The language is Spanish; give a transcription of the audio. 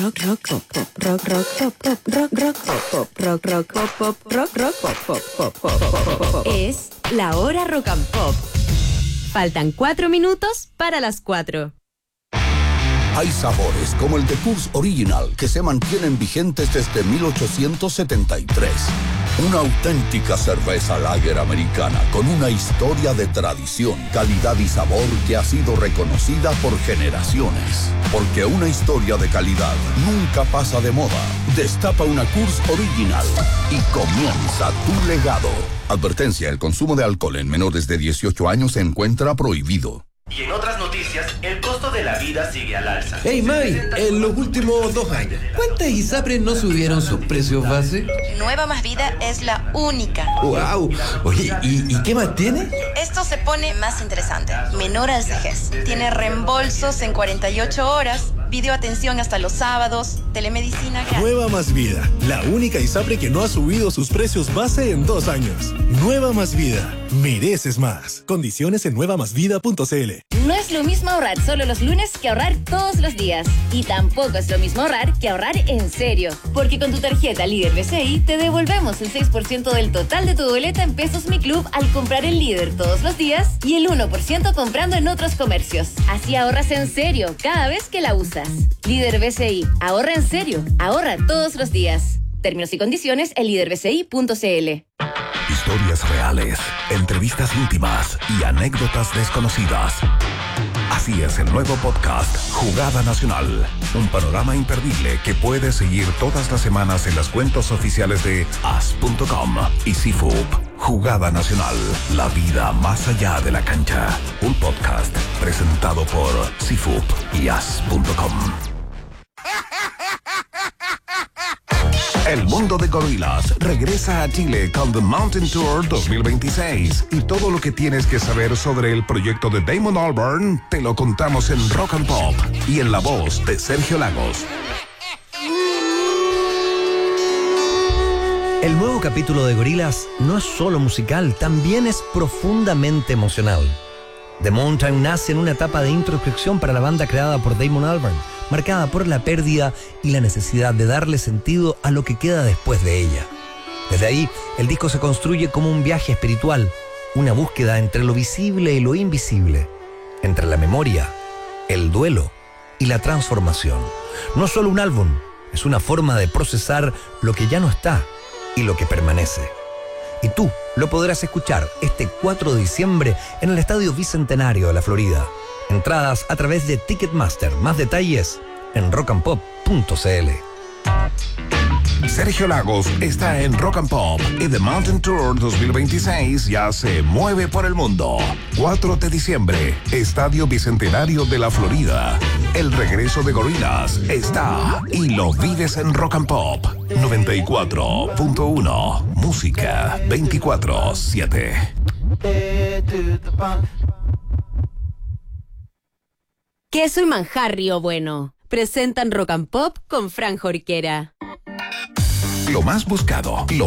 Es la hora Rock and Pop. Faltan 4 minutos para las 4. Hay sabores como el de Coors Original que se mantienen vigentes desde 1873. Una auténtica cerveza lager americana con una historia de tradición, calidad y sabor que ha sido reconocida por generaciones. Porque una historia de calidad nunca pasa de moda. Destapa una Coors Original y comienza tu legado. Advertencia: el consumo de alcohol en menores de 18 años se encuentra prohibido. Y en otras noticias, el costo de la vida sigue al alza. Hey May, en los últimos 2 años, ¿cuántas ISAPRES no subieron sus precios base? Nueva Más Vida es la única. ¡Wow! Oye, ¿y qué más tiene? Esto se pone más interesante. Menor al CEGES. Tiene reembolsos en 48 horas, videoatención hasta los sábados, telemedicina gratis. Nueva Más Vida, la única ISAPRE que no ha subido sus precios base en 2 años. Nueva Más Vida, mereces más. Condiciones en nuevamasvida.cl. No es lo mismo ahorrar solo los lunes que ahorrar todos los días. Y tampoco es lo mismo ahorrar que ahorrar en serio. Porque con tu tarjeta Líder BCI te devolvemos el 6% del total de tu boleta en Pesos Mi Club al comprar en Líder todos los días y el 1% comprando en otros comercios. Así ahorras en serio cada vez que la usas. Líder BCI, ahorra en serio, ahorra todos los días. Términos y condiciones en liderbci.cl. Historias reales, entrevistas íntimas y anécdotas desconocidas. Así es el nuevo podcast Jugada Nacional. Un panorama imperdible que puedes seguir todas las semanas en las cuentas oficiales de as.com y CIFUP. Jugada Nacional, la vida más allá de la cancha. Un podcast presentado por CIFUP y as.com. El mundo de Gorillaz regresa a Chile con The Mountain Tour 2026 y todo lo que tienes que saber sobre el proyecto de Damon Albarn te lo contamos en Rock and Pop y en la voz de Sergio Lagos. El nuevo capítulo de Gorillaz no es solo musical, también es profundamente emocional. The Mountain nace en una etapa de introspección para la banda creada por Damon Albarn, marcada por la pérdida y la necesidad de darle sentido a lo que queda después de ella. Desde ahí, el disco se construye como un viaje espiritual, una búsqueda entre lo visible y lo invisible, entre la memoria, el duelo y la transformación. No solo un álbum, es una forma de procesar lo que ya no está y lo que permanece. Y tú lo podrás escuchar este 4 de diciembre en el Estadio Bicentenario de la Florida. Entradas a través de Ticketmaster. Más detalles en rockandpop.cl. Sergio Lagos está en Rock and Pop y The Mountain Tour 2026 ya se mueve por el mundo. 4 de diciembre, Estadio Bicentenario de la Florida. El regreso de Gorillaz está y lo vives en Rock and Pop 94.1. Música 24/7. Queso y manjar Río Bueno. Presentan Rock and Pop con Fran Jorquera. Lo más buscado, lo